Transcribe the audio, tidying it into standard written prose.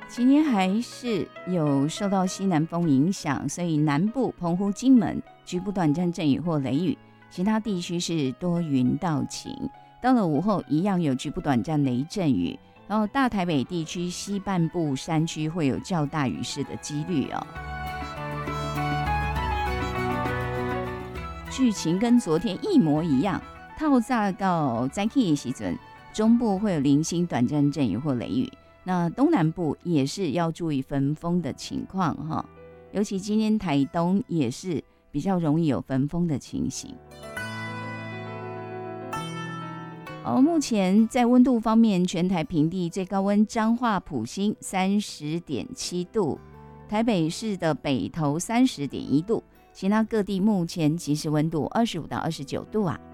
今天还是有受到西南风影响，所以南部澎湖、金门局部短暂阵雨或雷雨，其他地区是多云到晴。到了午后一样有局部短暂雷阵雨，然后大台北地区西半部山区会有较大雨势的几率哦。剧情跟昨天一模一样，透早到早起的时阵，中部会有零星短暂阵雨或雷雨，那东南部也是要注意焚风的情况哈，尤其今天台东也是比较容易有焚风的情形。目前在温度方面，全台平地最高温彰化埔心30.7度，台北市的北投30.1度，其他各地目前即时温度25到29度啊。